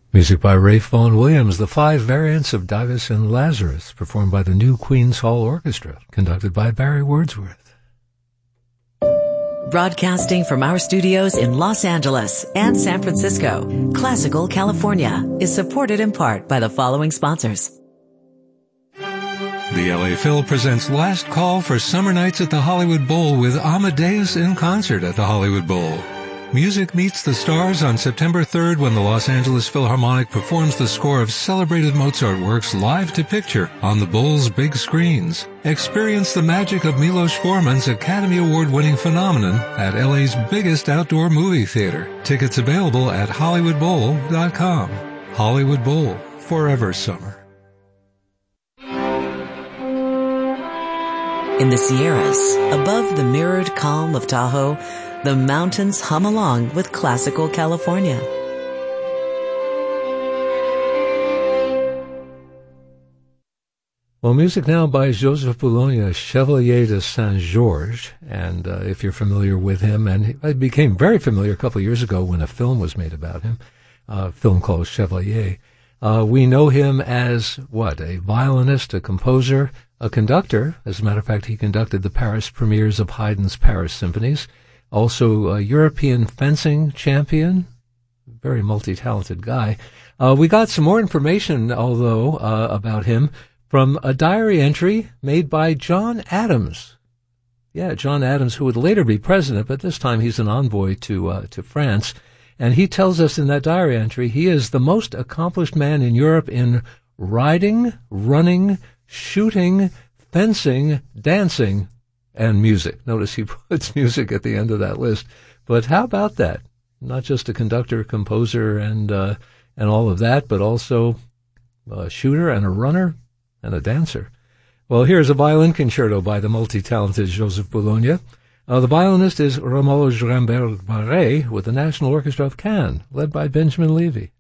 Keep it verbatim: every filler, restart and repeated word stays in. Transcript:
Music by Ralph Vaughan Williams, the five variants of Dives and Lazarus, performed by the New Queen's Hall Orchestra, conducted by Barry Wordsworth. Broadcasting from our studios in Los Angeles and San Francisco, Classical California is supported in part by the following sponsors. The L A Phil presents Last Call for Summer Nights at the Hollywood Bowl with Amadeus in concert at the Hollywood Bowl. Music meets the stars on September third when the Los Angeles Philharmonic performs the score of celebrated Mozart works live to picture on the Bowl's big screens. Experience the magic of Milos Forman's Academy Award-winning phenomenon at L A's biggest outdoor movie theater. Tickets available at hollywood bowl dot com. Hollywood Bowl, forever summer. In the Sierras, above the mirrored calm of Tahoe, the mountains hum along with Classical California. Well, music now by Joseph Boulogne, Chevalier de Saint-Georges, and uh, if you're familiar with him, and I became very familiar a couple of years ago when a film was made about him, a film called Chevalier. Uh, we know him as, what, a violinist, a composer, a conductor. As a matter of fact, he conducted the Paris premieres of Haydn's Paris Symphonies. Also a European fencing champion, very multi-talented guy. Uh, we got some more information, although, uh, about him from a diary entry made by John Adams. Yeah, John Adams, who would later be president, but this time he's an envoy to uh, to France. And he tells us in that diary entry he is the most accomplished man in Europe in riding, running, shooting, fencing, dancing, and music. Notice he puts music at the end of that list. But how about that? Not just a conductor, composer, and uh, and all of that, but also a shooter and a runner and a dancer. Well, here's a violin concerto by the multi-talented Joseph Boulogne. Uh, the violinist is Romuald Rambert Barré with the National Orchestra of Cannes, led by Benjamin Levy.